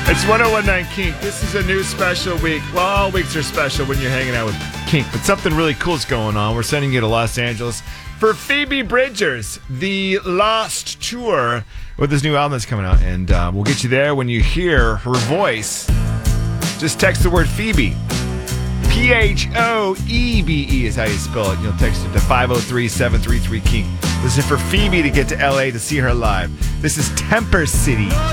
It's 101.9 Kink. This is a new special week. Well, all weeks are special when you're hanging out with Kink, but something really cool is going on. We're sending you to Los Angeles for Phoebe Bridgers, the Lost Tour, with this new album that's coming out. And we'll get you there when you hear her voice. Just text the word Phoebe. Phoebe is how you spell it. You'll text it to 503-733-KINK. Listen for Phoebe to get to LA to see her live. This is Temper City.